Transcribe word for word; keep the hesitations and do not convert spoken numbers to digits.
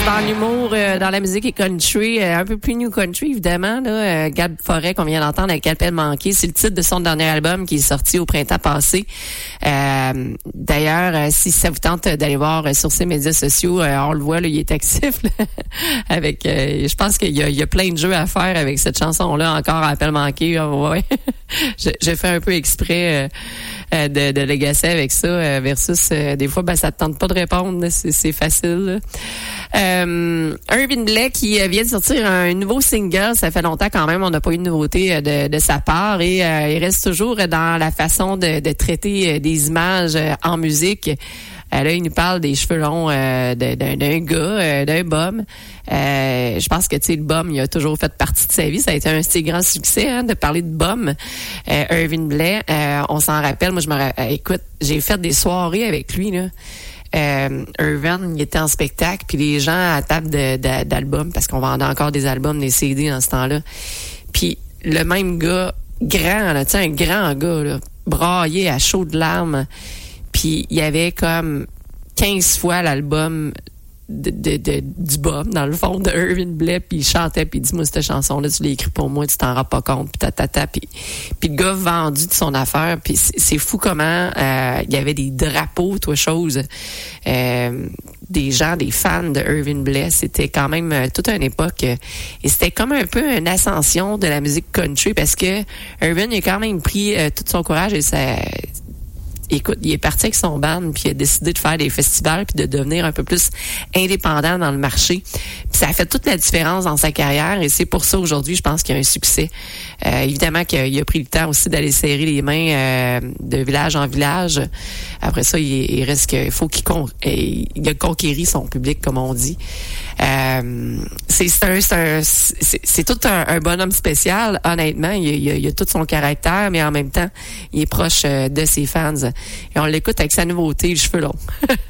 dans l'humour, euh, dans la musique et country, euh, un peu plus new country, évidemment. Là, euh, Gab Forêt, qu'on vient d'entendre avec Appel manqué, c'est le titre de son dernier album qui est sorti au printemps passé. Euh, d'ailleurs, euh, si ça vous tente d'aller voir euh, sur ses médias sociaux, euh, on le voit, là, il est actif. Là, avec, euh, je pense qu'il y a, il y a plein de jeux à faire avec cette chanson-là, encore Appel manqué. Ouais. je, je fais un peu exprès euh, euh, de, de l'agacer avec ça, euh, versus euh, des fois, ben ça te tente pas de répondre, là, c'est, c'est facile. Là. Euh, Irvin Blais qui vient de sortir un nouveau single, ça fait longtemps quand même, on n'a pas eu de nouveauté de, de sa part et euh, il reste toujours dans la façon de, de traiter des images en musique. Euh, là, il nous parle des cheveux longs euh, de, d'un, d'un gars, euh, d'un bum. Euh, je pense que, tu sais, le bum, il a toujours fait partie de sa vie. Ça a été un si grand succès, hein, de parler de bum. Euh, Irvin Blais, euh, on s'en rappelle. Moi, je me rappelle, écoute, j'ai fait des soirées avec lui, là. Euh, Irvin, il était en spectacle, puis les gens à table de, de, d'albums, parce qu'on vendait encore des albums, des C D dans ce temps-là. Puis le même gars, grand, là, tu sais, un grand gars, là, braillé à chaud de larmes. Puis il y avait comme quinze fois l'album de, de, de, du bum, dans le fond, de Irvin Blais, puis il chantait, puis il dit, moi, cette chanson-là, tu l'as écrite pour moi, tu t'en rends pas compte, puis tatata, puis puis le gars vendu de son affaire, puis c'est, c'est fou comment euh, il y avait des drapeaux, toi, chose, euh, des gens, des fans de Irvin Blais, c'était quand même euh, toute une époque, euh, et c'était comme un peu une ascension de la musique country, parce que Irvin, il a quand même pris euh, tout son courage et ça... Écoute, il est parti avec son band, puis il a décidé de faire des festivals, puis de devenir un peu plus indépendant dans le marché. Puis ça a fait toute la différence dans sa carrière, et c'est pour ça aujourd'hui, je pense qu'il y a un succès. Euh, évidemment qu'il a pris le temps aussi d'aller serrer les mains euh, de village en village. Après ça, il, il reste qu'il faut qu'il con, il a conquéri son public, comme on dit. Euh, c'est, c'est, un, c'est, un, c'est, c'est tout un, un bonhomme spécial, honnêtement. Il, il, il a tout son caractère, mais en même temps, il est proche euh, de ses fans. Et on l'écoute avec sa nouveauté, les cheveux longs.